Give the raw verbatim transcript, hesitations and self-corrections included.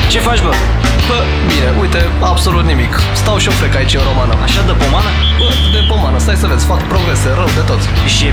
Ce faci, bă? Bă, bine, uite, absolut nimic. Stau și o frec aici în romană. Așa de pomană? Bă, de pomană, stai să vezi, fac progrese, rău de tot. Și